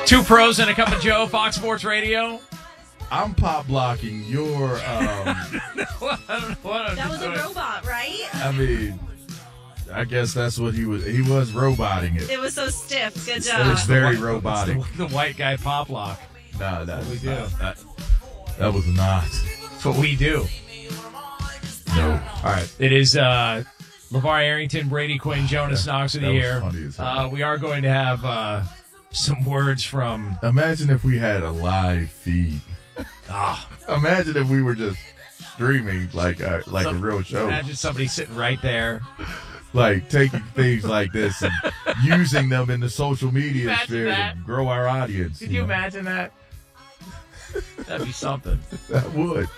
Two pros and a cup of Joe, Fox Sports Radio. I'm pop blocking your. That was a robot, right? I mean, I guess that's what he was. He was roboting it. It was so stiff. Good It job. was very robotic. The white guy pop lock. No, that we was do. not. That was not. That's what we do. No. All right. It is LeVar Arrington, Brady Quinn, Jonas Knox of the that was year. funny as hell. We are going to have some words from. Imagine if we had a live feed. Imagine if we were just streaming like a real show. Imagine somebody sitting right there. Like taking things like this and using them in the social media Imagine sphere that. to grow our audience. Could you imagine that? That'd be something. That would.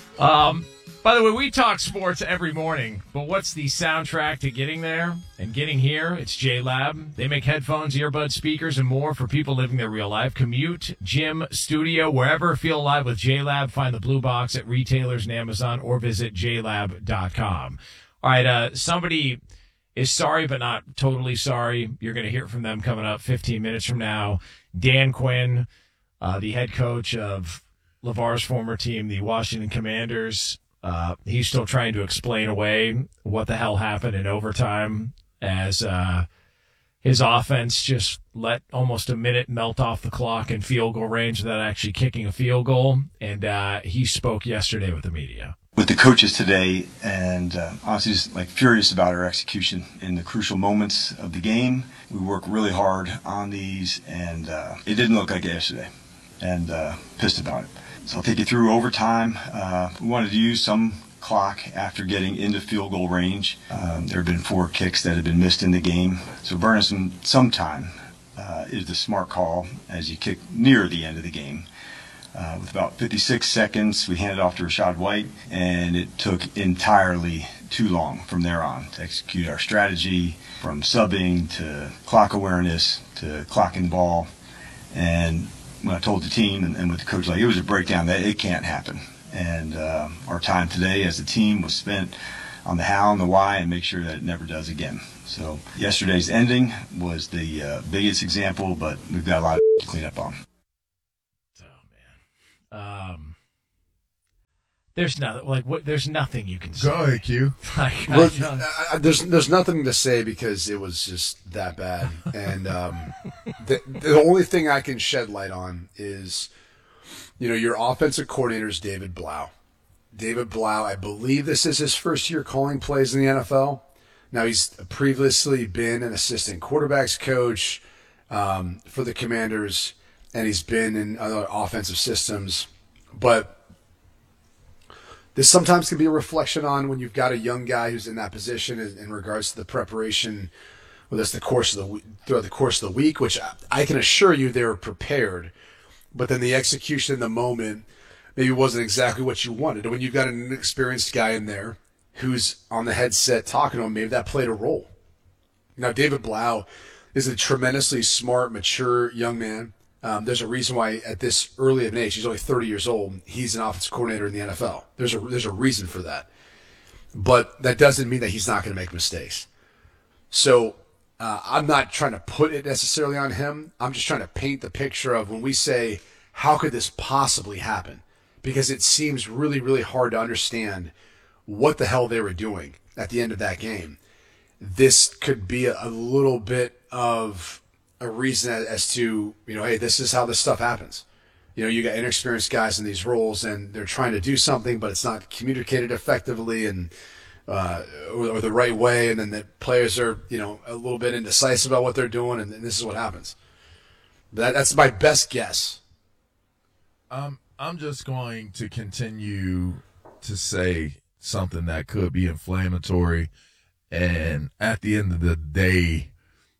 By the way, we talk sports every morning, but what's the soundtrack to getting there and getting here? It's JLab. They make headphones, earbuds, speakers, and more for people living their real life. Commute, gym, studio, wherever. Feel alive with JLab. Find the blue box at retailers and Amazon or visit jlab.com. All right, somebody is sorry but not totally sorry. You're going to hear from them coming up 15 minutes from now. Dan Quinn, the head coach of LeVar's former team, the Washington Commanders. He's still trying to explain away what the hell happened in overtime as his offense just let almost a minute melt off the clock in field goal range without actually kicking a field goal. And he spoke yesterday with the media. With the coaches today, and honestly just like furious about our execution in the crucial moments of the game. We worked really hard on these, and it didn't look like it yesterday, and pissed about it. So I'll take you through overtime. We wanted to use some clock after getting into field goal range. There have been 4 kicks that have been missed in the game. So burning some time is the smart call as you kick near the end of the game. With about 56 seconds, we handed off to Rashad White, and it took entirely too long from there on to execute our strategy, from subbing to clock awareness to clocking the ball. And when I told the team and with the coach, like, it was a breakdown that it can't happen. And our time today as a team was spent on the how and the why and make sure that it never does again. So yesterday's ending was the biggest example, but we've got a lot to clean up on. Oh, man. There's nothing, there's nothing you can say. Go ahead, Q. There's nothing to say because it was just that bad. And the only thing I can shed light on is, your offensive coordinator is David Blau. David Blau, I believe this is his first year calling plays in the NFL. Now, he's previously been an assistant quarterbacks coach for the Commanders, and he's been in other offensive systems. But this sometimes can be a reflection on when you've got a young guy who's in that position in regards to the preparation, whether it's throughout the course of the week, which I can assure you they were prepared, but then the execution in the moment maybe wasn't exactly what you wanted. And when you've got an inexperienced guy in there who's on the headset talking to him, maybe that played a role. Now, David Blau is a tremendously smart, mature young man. There's a reason why at this early of an age, he's only 30 years old, he's an offensive coordinator in the NFL. There's a reason for that. But that doesn't mean that he's not going to make mistakes. So I'm not trying to put it necessarily on him. I'm just trying to paint the picture of when we say, how could this possibly happen? Because it seems really, really hard to understand what the hell they were doing at the end of that game. This could be a little bit of a reason as to, hey, this is how this stuff happens. You got inexperienced guys in these roles and they're trying to do something, but it's not communicated effectively and or the right way. And then the players are, a little bit indecisive about what they're doing. And this is what happens. That's my best guess. I'm just going to continue to say something that could be inflammatory. And at the end of the day,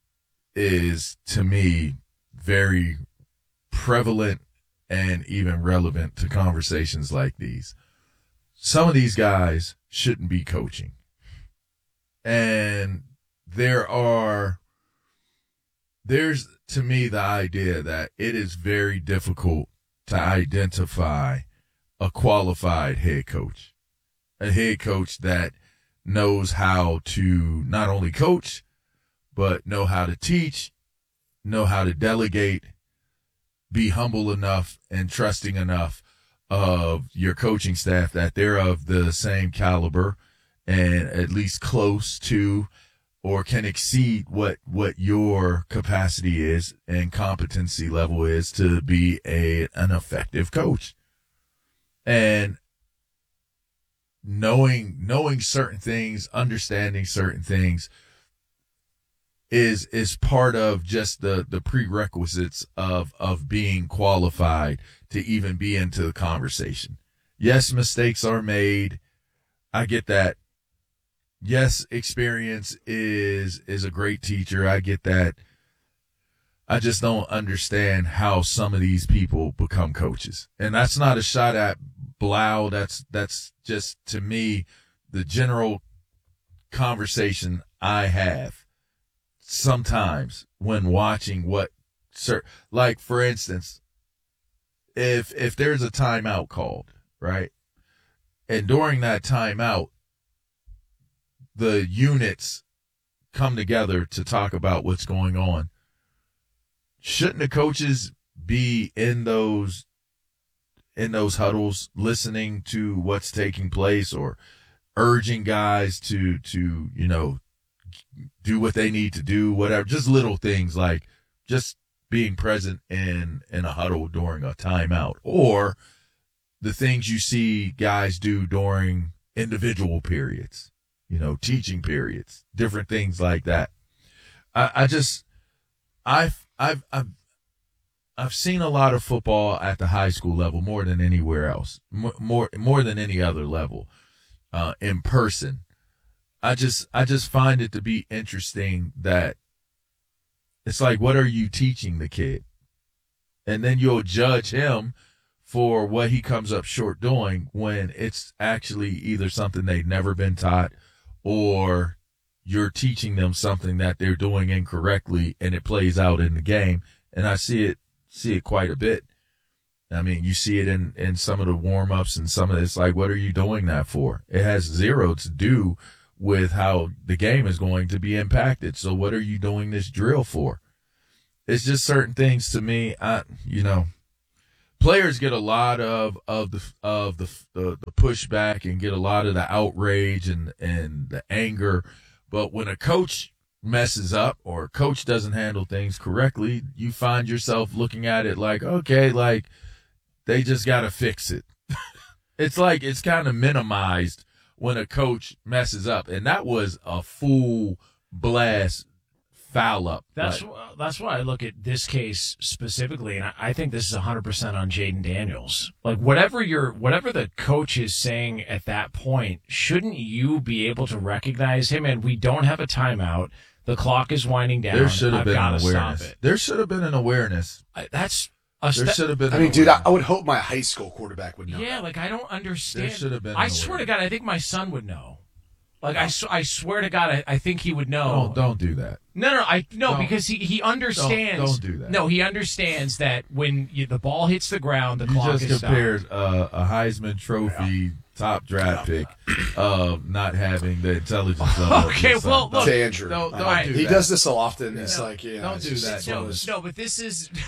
is, to me, very prevalent and even relevant to conversations like these. Some of these guys shouldn't be coaching. And there's, to me, the idea that it is very difficult to identify a qualified head coach, a head coach that knows how to not only coach, but know how to teach, know how to delegate, be humble enough and trusting enough of your coaching staff that they're of the same caliber and at least close to or can exceed what your capacity is and competency level is to be an effective coach. And knowing certain things, understanding certain things is part of just the prerequisites of being qualified to even be into the conversation. Yes, mistakes are made. I get that. Yes, experience is a great teacher. I get that. I just don't understand how some of these people become coaches. And that's not a shot at Blau. That's just, to me, the general conversation I have sometimes when watching like, for instance, if there's a timeout called, right? And during that timeout, the units come together to talk about what's going on. Shouldn't the coaches be in those huddles listening to what's taking place or urging guys to do what they need to do, whatever, just little things like just being present in a huddle during a timeout, or the things you see guys do during individual periods, teaching periods, different things like that. I've seen a lot of football at the high school level more than anywhere else, more than any other level, in person. I just find it to be interesting that it's like, what are you teaching the kid? And then you'll judge him for what he comes up short doing when it's actually either something they've never been taught or you're teaching them something that they're doing incorrectly and it plays out in the game. And I see it quite a bit. I mean, you see it in some of the warm-ups and some of it's like, what are you doing that for? It has zero to do with how the game is going to be impacted. So what are you doing this drill for? It's just certain things to me. Players get a lot of the pushback and get a lot of the outrage and the anger. But when a coach messes up or a coach doesn't handle things correctly, you find yourself looking at it like, okay, like they just got to fix it. It's like it's kind of minimized when a coach messes up. And that was a full blast foul up. That's why I look at this case specifically, and I think this is 100% on Jaden Daniels. Like, whatever the coach is saying at that point, shouldn't you be able to recognize him? And we don't have a timeout. The clock is winding down. There should have been an awareness. Stop it. There should have been an awareness. There should have been. I mean, dude, I would hope my high school quarterback would know. Yeah, that. like I don't understand. There should have been. I swear to God, I think my son would know. Like I swear to God, I think he would know. Don't do that. No, because he understands. Don't do that. No, he understands that when the ball hits the ground, the clock is stopped. You just compared a Heisman Trophy top draft pick of not having the intelligence of okay, well, look, to Andrew. Don't do he that. does this so often. Yeah. It's like, don't do that. No, but this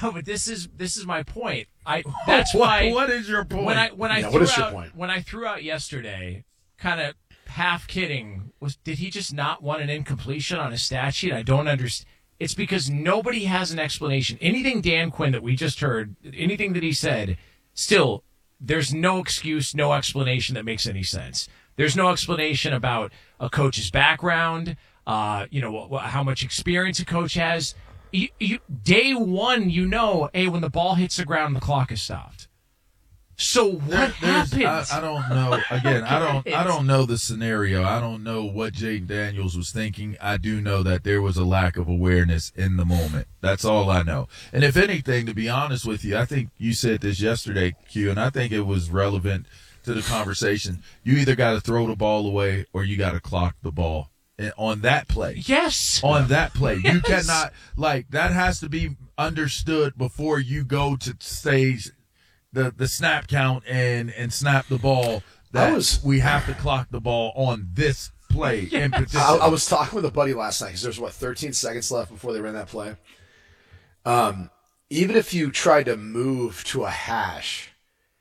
is my point. That's why. What is your point? When I threw out yesterday, kind of half kidding, did he just not want an incompletion on his stat sheet? I don't understand. It's because nobody has an explanation. Anything Dan Quinn that we just heard, anything that he said, still, there's no excuse, no explanation that makes any sense. There's no explanation about a coach's background, how much experience a coach has. Day one, hey, when the ball hits the ground, the clock is stopped. So what happened? I don't know. Again, I don't know the scenario. I don't know what Jaden Daniels was thinking. I do know that there was a lack of awareness in the moment. That's all I know. And if anything, to be honest with you, I think you said this yesterday, Q, and I think it was relevant to the conversation. You either got to throw the ball away or you got to clock the ball. And on that play. Yes. On that play. Yes. You cannot, that has to be understood before you go to stage the snap count and snap the ball. We have to clock the ball on this play in particular. I was talking with a buddy last night because there's 13 seconds left before they ran that play. even if you tried to move to a hash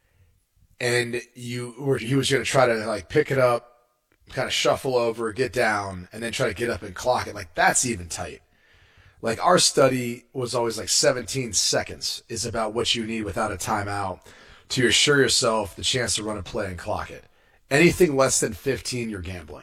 and he was going to try to like pick it up, kind of shuffle over, get down, and then try to get up and clock it, like that's even tight. Like our study was always like 17 seconds is about what you need without a timeout to assure yourself the chance to run a play and clock it. Anything less than 15, you're gambling.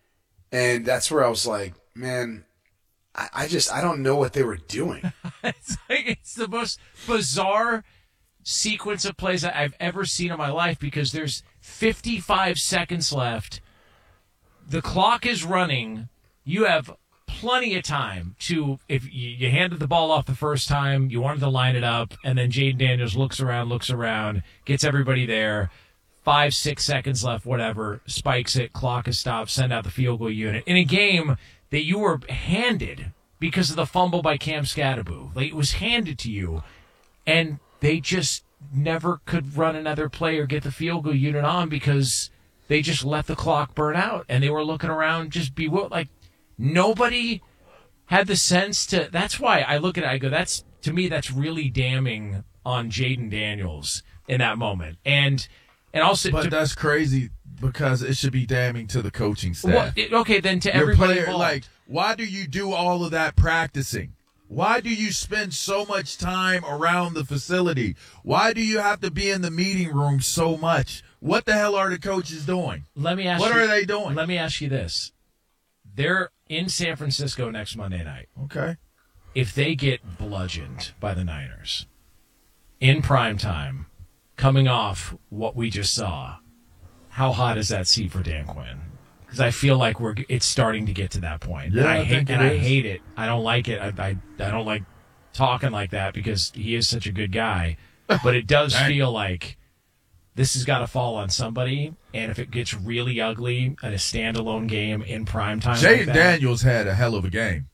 And that's where I was like, man, I don't know what they were doing. It's the most bizarre sequence of plays I've ever seen in my life because there's 55 seconds left. The clock is running. You have plenty of time to, if you handed the ball off the first time, you wanted to line it up, and then Jaden Daniels looks around, gets everybody there. 5-6 seconds left, whatever, spikes it, clock is stopped, send out the field goal unit. In a game that you were handed because of the fumble by Cam Scadaboo. Like, it was handed to you, and they just never could run another play or get the field goal unit on because they just let the clock burn out, and they were looking around just bewildered. Like, nobody had the sense to – that's why I look at it, I go, that's to me, that's really damning on Jaden Daniels in that moment. And also, but that's crazy because it should be damning to the coaching staff. Well, okay, then to everybody player, involved. like, why do you do all of that practicing? Why do you spend so much time around the facility? Why do you have to be in the meeting room so much? What the hell are the coaches doing? Let me ask what you, are they doing? Let me ask you this. They're in San Francisco next Monday night. Okay. If they get bludgeoned by the Niners in prime time, coming off what we just saw, how hot is that seat for Dan Quinn? Because I feel like it's starting to get to that point. Yeah, and I hate it. I don't like it. I don't like talking like that because he is such a good guy. But it does feel like this has got to fall on somebody. And if it gets really ugly at a standalone game in prime time, Jaden Daniels had a hell of a game.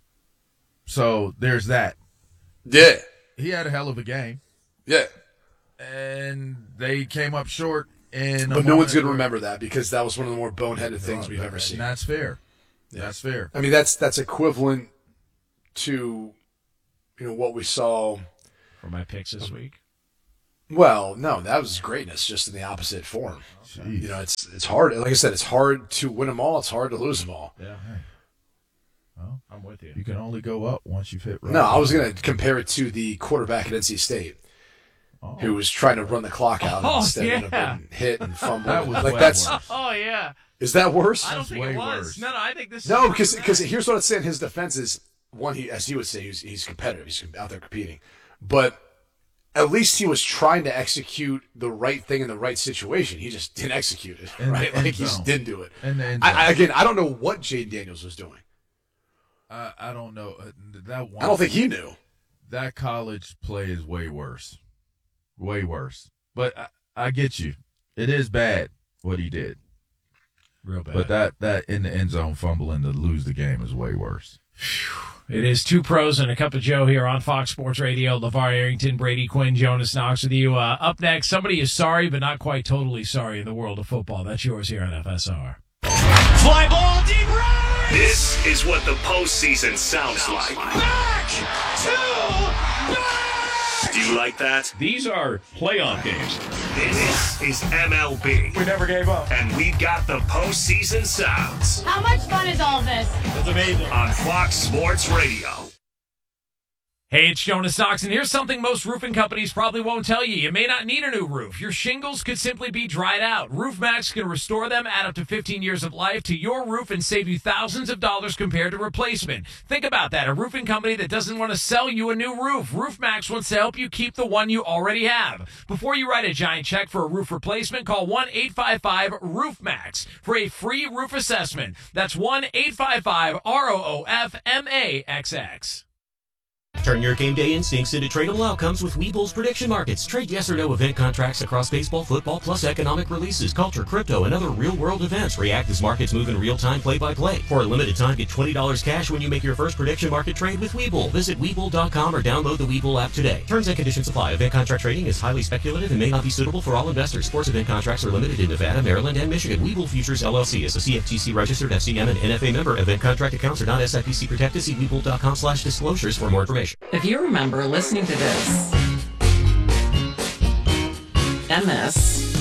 So there's that. Yeah. He had a hell of a game. Yeah. And they came up short. But no one's going to remember that because that was one of the more boneheaded things we've ever seen. And that's fair. Yeah. That's fair. I mean, that's equivalent to, what we saw. For my picks this week. Well, no, that was greatness, just in the opposite form. Jeez. It's hard. Like I said, it's hard to win them all. It's hard to lose them all. Yeah. Well, I'm with you. You can only go up once you've hit right. No, I was going to compare it to the quarterback at NC State. Who was trying to run the clock out instead of being hit and fumble. That was like way that's. worse. Oh yeah. Is that worse? I don't think way it was. worse. No, I think this. No, because here's what I'd say in his defense is one. As he would say, he's competitive. He's out there competing, but at least he was trying to execute the right thing in the right situation. He just didn't execute it. Right? Like he just didn't do it. I don't know what Jaden Daniels was doing. I don't know. I don't think he knew. That college play is way worse. Way worse. But I get you. It is bad what he did. Real bad. But that in the end zone fumbling to lose the game is way worse. It is Two Pros and a Cup of Joe here on Fox Sports Radio. LeVar Arrington, Brady Quinn, Jonas Knox with you. Up next, somebody is sorry, but not quite totally sorry in the world of football. That's yours here on FSR. Fly ball deep right! This is what the postseason sounds like. Back to back! Do you like that? These are playoff games. This is MLB. We never gave up. And we got the postseason sounds. How much fun is all this? It's amazing. On Fox Sports Radio. Hey, it's Jonas Knox, and here's something most roofing companies probably won't tell you. You may not need a new roof. Your shingles could simply be dried out. RoofMax can restore them, add up to 15 years of life to your roof, and save you thousands of dollars compared to replacement. Think about that. A roofing company that doesn't want to sell you a new roof. RoofMax wants to help you keep the one you already have. Before you write a giant check for a roof replacement, call 1-855-ROOFMAX for a free roof assessment. That's 1-855-ROOFMAXX. Turn your game day instincts into tradable outcomes with Webull's prediction markets. Trade yes or no event contracts across baseball, football, plus economic releases, culture, crypto, and other real-world events. React as markets move in real time, play-by-play. For a limited time, get $20 cash when you make your first prediction market trade with Webull. Visit Webull.com or download the Webull app today. Terms and conditions apply. Event contract trading is highly speculative and may not be suitable for all investors. Sports event contracts are limited in Nevada, Maryland, and Michigan. Webull Futures LLC is a CFTC registered FCM and NFA member. Event contract accounts are not SIPC protected. See Webull.com/disclosures for more information. If you remember listening to this MS,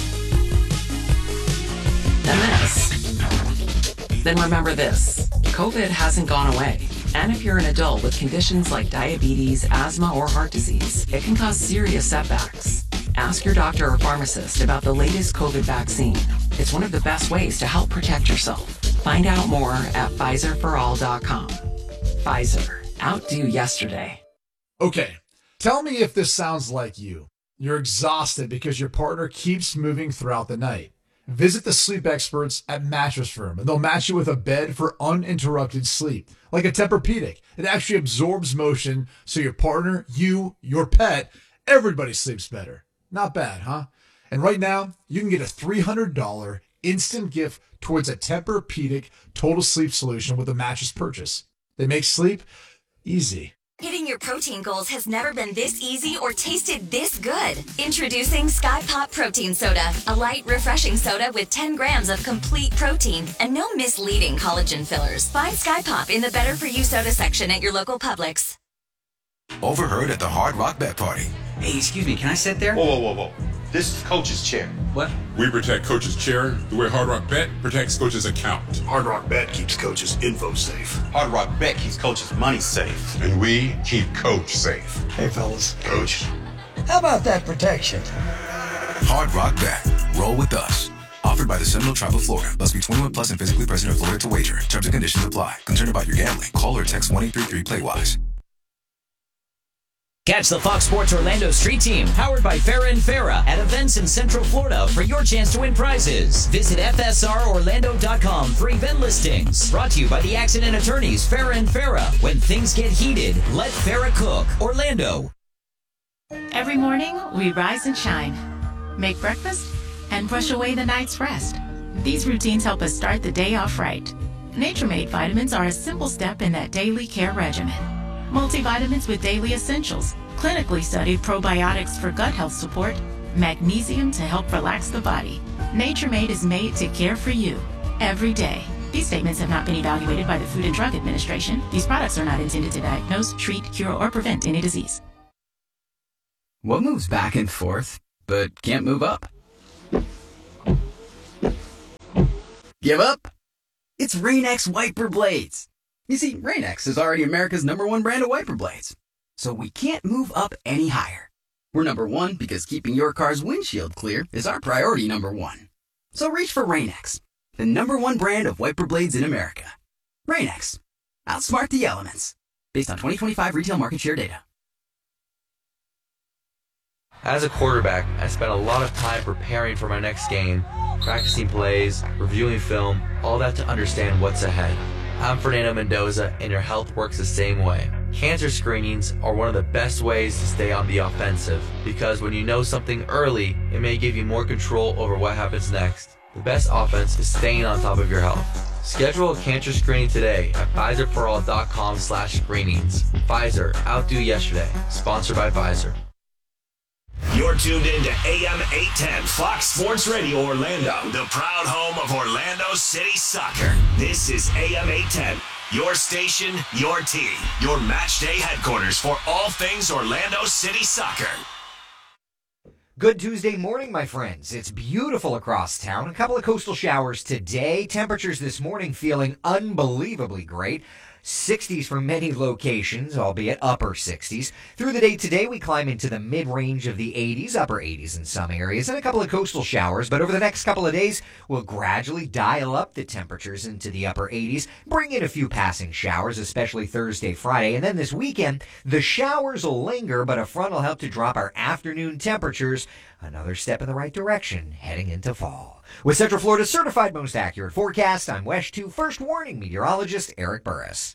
then remember this. COVID hasn't gone away. And if you're an adult with conditions like diabetes, asthma, or heart disease, it can cause serious setbacks. Ask your doctor or pharmacist about the latest COVID vaccine. It's one of the best ways to help protect yourself. Find out more at PfizerForAll.com. Pfizer. Outdo yesterday. Okay, tell me if this sounds like you. You're exhausted because your partner keeps moving throughout the night. Visit the sleep experts at Mattress Firm, and they'll match you with a bed for uninterrupted sleep. Like a Tempur-Pedic. It actually absorbs motion so your partner, you, your pet, everybody sleeps better. Not bad, huh? And right now, you can get a $300 instant gift towards a Tempur-Pedic total sleep solution with a mattress purchase. They make sleep easy. Hitting your protein goals has never been this easy or tasted this good. Introducing Sky Pop Protein Soda, a light, refreshing soda with 10 grams of complete protein and no misleading collagen fillers. Find Sky Pop in the Better For You soda section at your local Publix. Overheard at the Hard Rock Bet Party. Hey, excuse me, can I sit there? Whoa. This is Coach's chair. What? We protect Coach's chair the way Hard Rock Bet protects Coach's account. Hard Rock Bet keeps Coach's info safe. Hard Rock Bet keeps Coach's money safe. And we keep Coach safe. Hey, fellas. Coach. How about that protection? Hard Rock Bet. Roll with us. Offered by the Seminole Tribe of Florida. Must be 21 plus and physically present in Florida to wager. Terms and conditions apply. Concerned about your gambling? Call or text 1-833-PLAY-WISE. Catch the Fox Sports Orlando Street Team, powered by Farrah and Farrah, at events in Central Florida for your chance to win prizes. Visit FSROrlando.com for event listings. Brought to you by the accident attorneys, Farrah and Farrah. When things get heated, let Farrah cook. Orlando. Every morning, we rise and shine, make breakfast, and brush away the night's rest. These routines help us start the day off right. Nature-Made vitamins are a simple step in that daily care regimen. Multivitamins with daily essentials, clinically studied probiotics for gut health support, magnesium to help relax the body. Nature-Made is made to care for you every day. These statements have not been evaluated by the Food and Drug Administration. These products are not intended to diagnose, treat, cure, or prevent any disease. What moves back and forth, but can't move up? Give up? It's Rain-X wiper blades. You see, Rain-X is already America's #1 brand of wiper blades. So we can't move up any higher. We're #1 because keeping your car's windshield clear is our priority #1. So reach for Rain-X, the #1 brand of wiper blades in America. Rain-X. Outsmart the elements. Based on 2025 retail market share data. As a quarterback, I spent a lot of time preparing for my next game, practicing plays, reviewing film, all that to understand what's ahead. I'm Fernando Mendoza, and your health works the same way. Cancer screenings are one of the best ways to stay on the offensive, because when you know something early, it may give you more control over what happens next. The best offense is staying on top of your health. Schedule a cancer screening today at PfizerForAll.com/screenings. Pfizer, outdo yesterday. Sponsored by Pfizer. You're tuned in to AM 810 Fox Sports Radio Orlando, the proud home of Orlando City Soccer. This is AM 810, your station, your team, your match day headquarters for all things Orlando City Soccer. Good Tuesday morning, my friends. It's beautiful across town. A couple of coastal showers today. Temperatures this morning feeling unbelievably great. 60s for many locations, albeit upper 60s. Through the day today, we climb into the mid-range of the 80s, upper 80s in some areas, and a couple of coastal showers. But over the next couple of days, we'll gradually dial up the temperatures into the upper 80s, bring in a few passing showers, especially Thursday, Friday. And then this weekend, the showers will linger, but a front will help to drop our afternoon temperatures. Another step in the right direction, heading into fall. With Central Florida's certified most accurate forecast, I'm Wesh 2 First Warning meteorologist Eric Burris.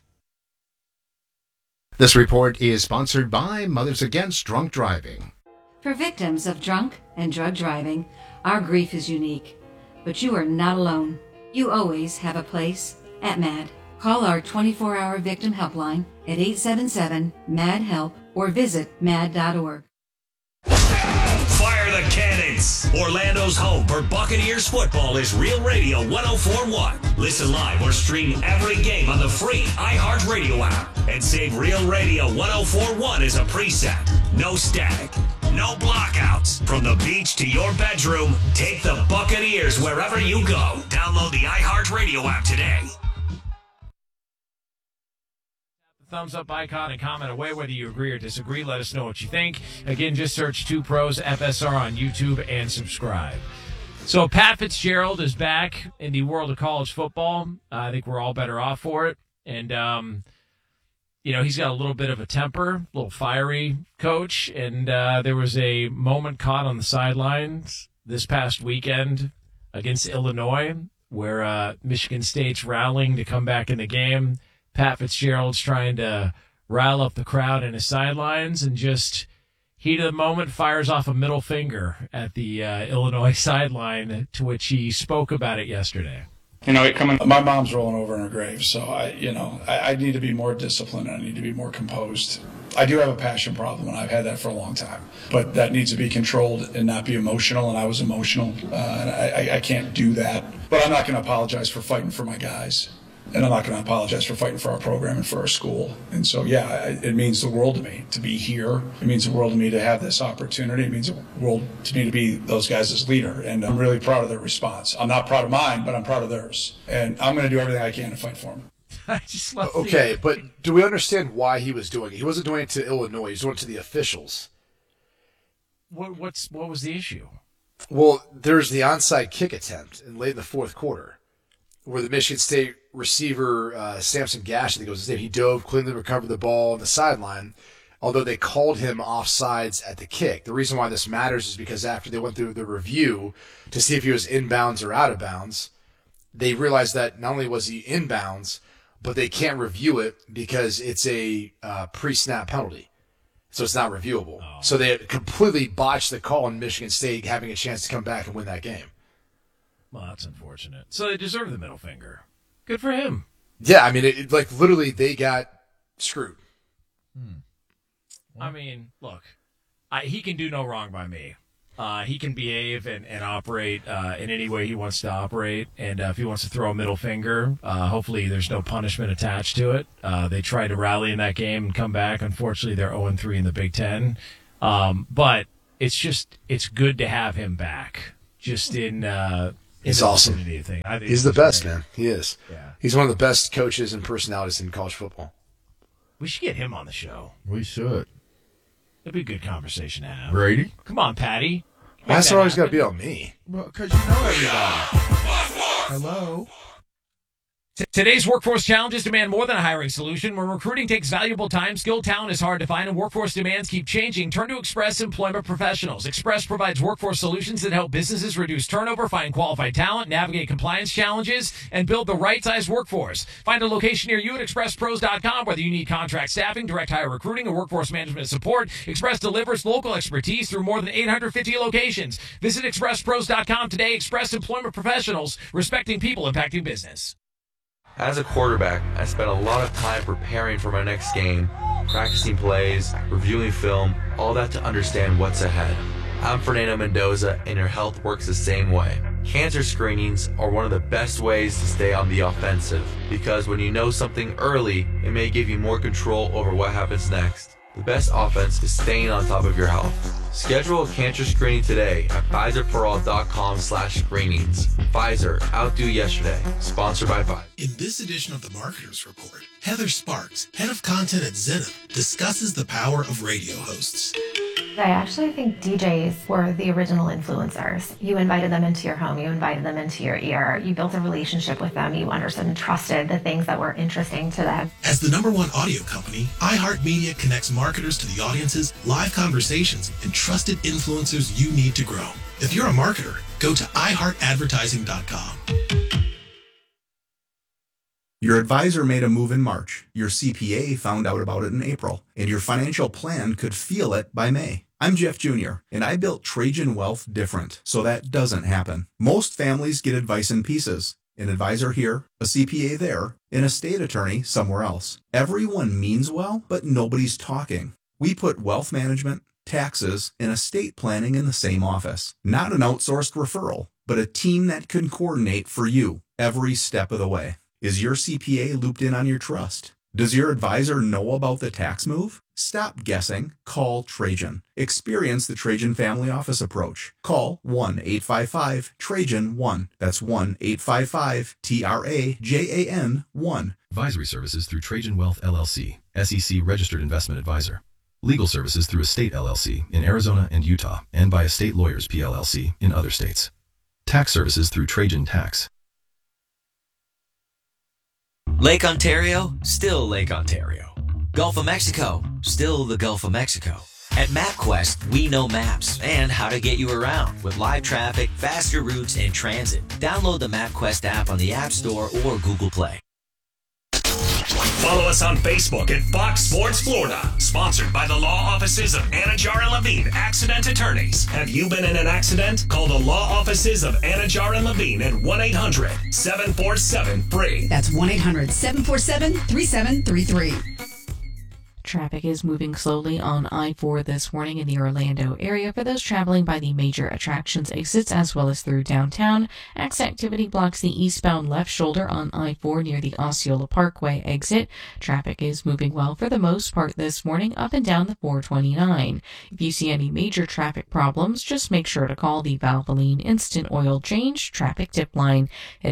This report is sponsored by Mothers Against Drunk Driving. For victims of drunk and drug driving, our grief is unique. But you are not alone. You always have a place at MAD. Call our 24-hour victim helpline at 877-MAD-HELP or visit mad.org. Fire the cannons! Orlando's home for Buccaneers football is Real Radio 104.1. Listen live or stream every game on the free iHeartRadio app. And save Real Radio 104.1 as a preset. No static, no blockout, counts. From the beach to your bedroom, take the Buccaneers wherever you go. Download the iHeartRadio app today. Thumbs up icon and comment away whether you agree or disagree. Let us know what you think. Again, just search 2 Pros FSR on YouTube and subscribe. So Pat Fitzgerald is back in the world of college football. I think we're all better off for it. And, he's got a little bit of a temper, a little fiery coach. And there was a moment caught on the sidelines this past weekend against Illinois where Michigan State's rallying to come back in the game. Pat Fitzgerald's trying to rile up the crowd in his sidelines and just heat of the moment fires off a middle finger at the Illinois sideline, to which he spoke about it yesterday. My mom's rolling over in her grave, so I need to be more disciplined. I need to be more composed. I do have a passion problem, and I've had that for a long time. But that needs to be controlled and not be emotional, and I was emotional. And I can't do that. But I'm not going to apologize for fighting for my guys. And I'm not going to apologize for fighting for our program and for our school. And so, it means the world to me to be here. It means the world to me to have this opportunity. It means the world to me to be those guys' leader. And I'm really proud of their response. I'm not proud of mine, but I'm proud of theirs. And I'm going to do everything I can to fight for them. Okay, but do we understand why he was doing it? He wasn't doing it to Illinois. He was doing it to the officials. What was the issue? Well, there's the onside kick attempt in late in the fourth quarter where the Michigan State receiver, Samson Gash, I think it was his name, he dove, cleanly recovered the ball on the sideline, although they called him offsides at the kick. The reason why this matters is because after they went through the review to see if he was inbounds or out of bounds, they realized that not only was he inbounds, but they can't review it because it's a pre-snap penalty. So it's not reviewable. Oh. So they completely botched the call on Michigan State having a chance to come back and win that game. Well, that's unfortunate. So they deserve the middle finger. Good for him. Yeah, I mean, literally they got screwed. I mean, look, he can do no wrong by me. He can behave and operate in any way he wants to operate. And if he wants to throw a middle finger, hopefully there's no punishment attached to it. They tried to rally in that game and come back. Unfortunately, they're 0-3 in the Big Ten. But it's good to have him back. Just in he's awesome. Thing. He's the best, great. Man. He is. Yeah. He's one of the best coaches and personalities in college football. We should get him on the show. We should. It'd be a good conversation to have. Brady? Come on, Patty. That's always got to be on me. Well, because you know everybody. Hello? Today's workforce challenges demand more than a hiring solution. When recruiting takes valuable time, skilled talent is hard to find, and workforce demands keep changing. Turn to Express Employment Professionals. Express provides workforce solutions that help businesses reduce turnover, find qualified talent, navigate compliance challenges, and build the right-sized workforce. Find a location near you at expresspros.com. Whether you need contract staffing, direct hire recruiting, or workforce management support, Express delivers local expertise through more than 850 locations. Visit expresspros.com today. Express Employment Professionals, respecting people, impacting business. As a quarterback, I spent a lot of time preparing for my next game, practicing plays, reviewing film, all that to understand what's ahead. I'm Fernando Mendoza, and your health works the same way. Cancer screenings are one of the best ways to stay on the offensive, because when you know something early, it may give you more control over what happens next. The best offense is staying on top of your health. Schedule a cancer screening today at Pfizerforall.com/screenings. Pfizer, outdo yesterday. Sponsored by Pfizer. In this edition of the Marketers Report, Heather Sparks, head of content at Zenith, discusses the power of radio hosts. I actually think DJs were the original influencers. You invited them into your home, you invited them into your ear, you built a relationship with them, you understood and trusted the things that were interesting to them. As the #1 audio company, iHeartMedia connects marketers to the audiences, live conversations, and trusted influencers you need to grow. If you're a marketer, go to iHeartAdvertising.com. Your advisor made a move in March, your CPA found out about it in April, and your financial plan could feel it by May. I'm Jeff Jr., and I built Trajan Wealth different, so that doesn't happen. Most families get advice in pieces. An advisor here, a CPA there, an estate attorney somewhere else. Everyone means well, but nobody's talking. We put wealth management, taxes, and estate planning in the same office. Not an outsourced referral, but a team that can coordinate for you every step of the way. Is your CPA looped in on your trust? Does your advisor know about the tax move? Stop guessing. Call Trajan. Experience the Trajan Family Office approach. Call 1-855-TRAJAN-1. That's 1-855-TRAJAN-1. Advisory services through Trajan Wealth LLC, SEC registered investment advisor. Legal services through Estate LLC in Arizona and Utah, and by Estate Lawyers PLLC in other states. Tax services through Trajan Tax. Lake Ontario, still Lake Ontario. Gulf of Mexico, still the Gulf of Mexico. At MapQuest, we know maps and how to get you around with live traffic, faster routes, and transit. Download the MapQuest app on the App Store or Google Play. Follow us on Facebook at Fox Sports Florida. Sponsored by the law offices of Anajar and Levine, accident attorneys. Have you been in an accident? Call the law offices of Anajar and Levine at 1-800-747-FREE. That's 1-800-747-3733. Traffic is moving slowly on I-4 this morning in the Orlando area for those traveling by the major attractions exits as well as through downtown. Axe activity blocks the eastbound left shoulder on I-4 near the Osceola Parkway exit. Traffic is moving well for the most part this morning up and down the 429. If you see any major traffic problems, just make sure to call the Valvoline Instant Oil Change Traffic Tip Line at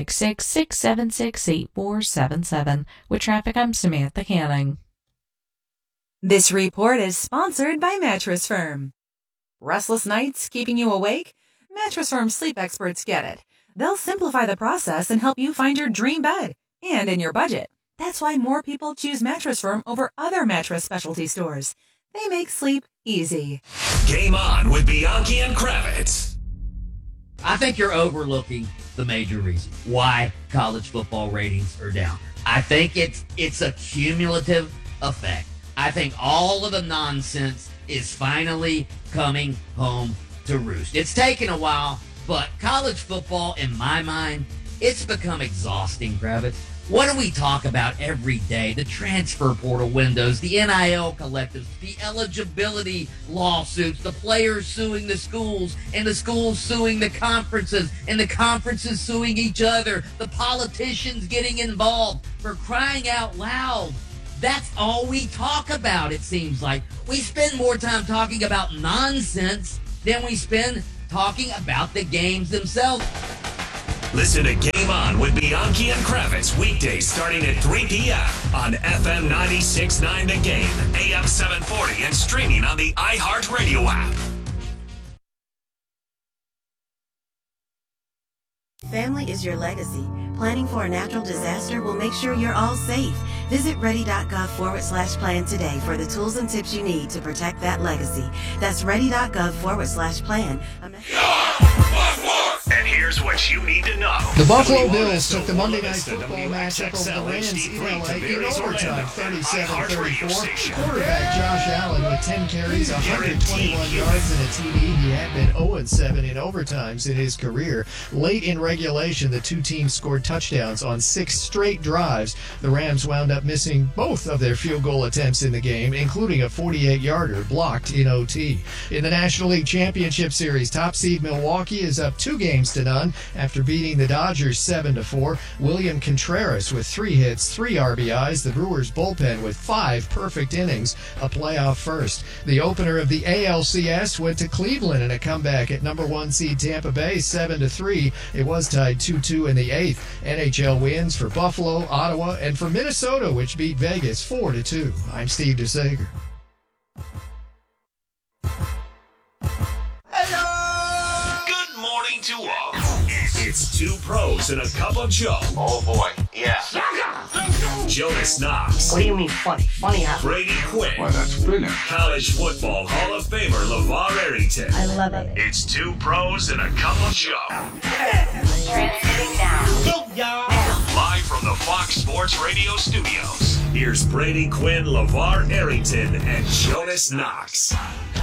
866-676-8477. With traffic, I'm Samantha Canning. This report is sponsored by Mattress Firm. Restless nights keeping you awake? Mattress Firm sleep experts get it. They'll simplify the process and help you find your dream bed, and in your budget. That's why more people choose Mattress Firm over other mattress specialty stores. They make sleep easy. Game on with Bianchi and Kravitz. I think you're overlooking the major reason why college football ratings are down. I think it's a cumulative effect. I think all of the nonsense is finally coming home to roost. It's taken a while, but college football, in my mind, it's become exhausting, Kravitz. What do we talk about every day? The transfer portal windows, the NIL collectives, the eligibility lawsuits, the players suing the schools, and the schools suing the conferences, and the conferences suing each other, the politicians getting involved. For crying out loud. That's all we talk about, it seems like. We spend more time talking about nonsense than we spend talking about the games themselves. Listen to Game On with Bianchi and Kravitz weekdays starting at 3 p.m. on FM 96.9 The Game, AM 740, and streaming on the iHeartRadio app. Family is your legacy. Planning for a natural disaster will make sure you're all safe. Visit ready.gov/plan today for the tools and tips you need to protect that legacy. That's ready.gov/plan. And here's what you need to know. The Buffalo Bills took the Monday Night Football matchup over the Rams in LA in overtime, 37-34. Quarterback Josh Allen with 10 carries, 121 yards, and a TD. He had been 0-7 in overtimes in his career. Late in regulation, the two teams scored touchdowns on 6 straight drives. The Rams wound up missing both of their field goal attempts in the game, including a 48-yarder blocked in OT. In the National League Championship Series, top seed Milwaukee is up 2-0 after beating the Dodgers 7-4. William Contreras with 3 hits, 3 RBIs. The Brewers bullpen with 5 perfect innings, a playoff first. The opener of the ALCS went to Cleveland in a comeback at number 1 seed Tampa Bay 7-3. It was tied 2-2 in the 8th. NHL wins for Buffalo, Ottawa, and for Minnesota, which beat Vegas 4-2. I'm Steve DeSager. To all. It's 2 pros and a cup of Joe. Oh boy, yeah. Jonas Knox. What do you mean funny? Funny how? Brady Quinn. Why, that's brilliant. College football Hall of Famer LeVar Arrington. I love it. It's 2 pros and a cup of Joe. Transmitting now. Go, y'all. Live from the Fox Sports Radio studios. Here's Brady Quinn, LeVar Arrington, and Jonas Knox.